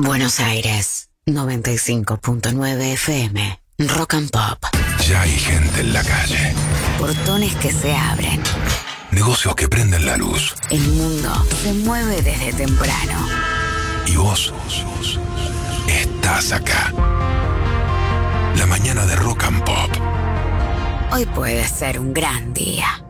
Buenos Aires, 95.9 FM, Rock and Pop. Ya hay gente en la calle. Portones que se abren. Negocios que prenden la luz. El mundo se mueve desde temprano. Y vos estás acá. La mañana de Rock and Pop. Hoy puede ser un gran día.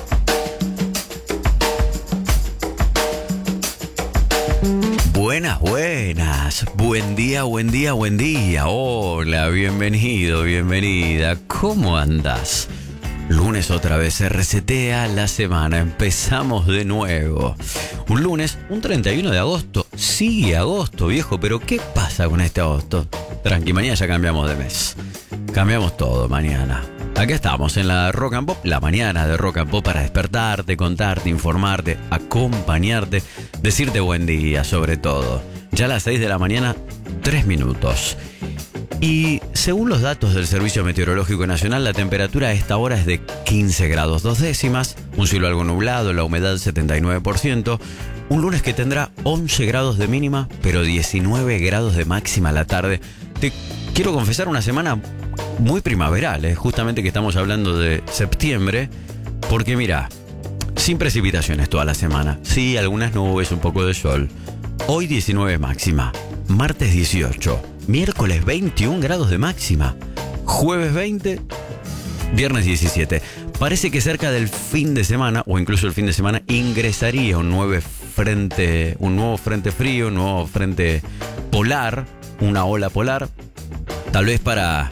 Buenas, buenas. Buen día, buen día, buen día. Hola, bienvenido, bienvenida. ¿Cómo andás? Lunes otra vez se resetea la semana. Empezamos de nuevo. Un lunes, un 31 de agosto. Sigue agosto, viejo. Pero ¿qué pasa con este agosto? Tranqui, mañana ya cambiamos de mes. Cambiamos todo mañana. Acá estamos en la Rock and Pop, la mañana de Rock and Pop, para despertarte, contarte, informarte, acompañarte, decirte buen día sobre todo. Ya a las 6 de la mañana, 3 minutos. Y según los datos del Servicio Meteorológico Nacional, la temperatura a esta hora es de 15 grados 2 décimas, un cielo algo nublado, la humedad 79%, un lunes que tendrá 11 grados de mínima, pero 19 grados de máxima a la tarde. Te quiero confesar, una semana muy primaveral, justamente que estamos hablando de septiembre, porque mira, sin precipitaciones toda la semana, sí, algunas nubes, un poco de sol. Hoy 19 máxima, martes 18, miércoles 21 grados de máxima, jueves 20, viernes 17. Parece que cerca del fin de semana, o incluso el fin de semana, ingresaría un nuevo frente frío, un nuevo frente polar, una ola polar, tal vez para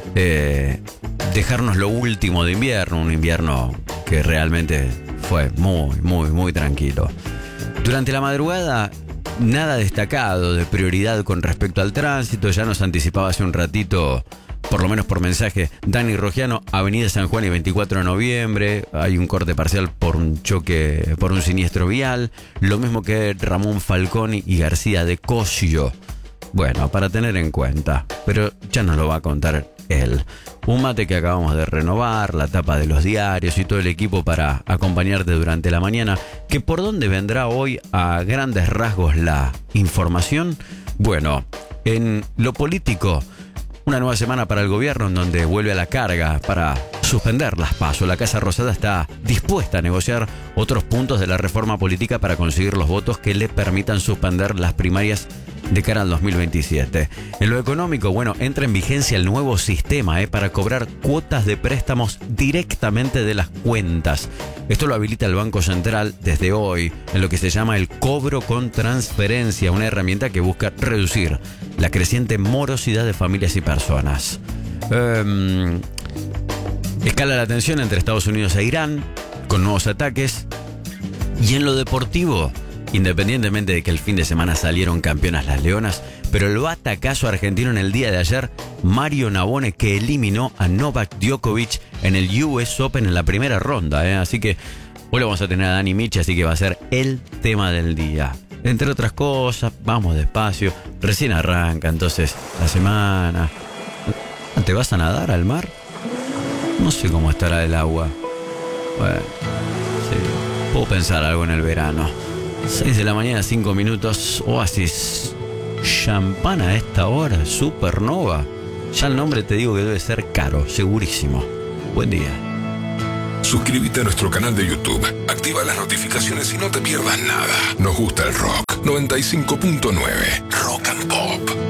dejarnos lo último de invierno, un invierno que realmente fue muy tranquilo. Durante la madrugada, nada destacado de prioridad con respecto al tránsito. Ya nos anticipaba hace un ratito, por lo menos por mensaje, Dani Rogiano, Avenida San Juan y 24 de noviembre. Hay un corte parcial por un choque, por un siniestro vial. Lo mismo que Ramón Falconi y García de Cosio. Bueno, para tener en cuenta, pero ya nos lo va a contar él. Un mate que acabamos de renovar, la tapa de los diarios y todo el equipo para acompañarte durante la mañana. ¿Que por dónde vendrá hoy a grandes rasgos la información? Bueno, en lo político, una nueva semana para el gobierno en donde vuelve a la carga para suspender las PASO. La Casa Rosada está dispuesta a negociar otros puntos de la reforma política para conseguir los votos que le permitan suspender las primarias de cara al 2027. En lo económico, bueno, entra en vigencia el nuevo sistema para cobrar cuotas de préstamos directamente de las cuentas. Esto lo habilita el Banco Central desde hoy en lo que se llama el cobro con transferencia, una herramienta que busca reducir la creciente morosidad de familias y personas. Escala la tensión entre Estados Unidos e Irán con nuevos ataques. Y en lo deportivo, independientemente de que el fin de semana salieron campeonas las Leonas, pero el batacazo argentino en el día de ayer, Mario Navone, que eliminó a Novak Djokovic en el US Open en la primera ronda. Así que hoy lo vamos a tener a Dani Michi, así que va a ser el tema del día. Entre otras cosas, vamos despacio, recién arranca entonces la semana. ¿Te vas a nadar al mar? No sé cómo estará el agua. Bueno, sí, puedo pensar algo en el verano. 6 de la mañana, 5 minutos, Oasis. Champán a esta hora, Supernova. Ya el nombre te digo que debe ser caro, segurísimo. Buen día. Suscríbete a nuestro canal de YouTube. Activa las notificaciones y no te pierdas nada. Nos gusta el rock. 95.9 Rock and Pop.